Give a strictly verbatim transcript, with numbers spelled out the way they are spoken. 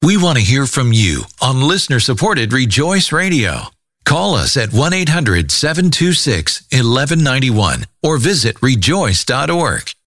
We want to hear from you on listener-supported Rejoice Radio. Call us at one eight hundred seven two six one one nine one or visit rejoice dot org.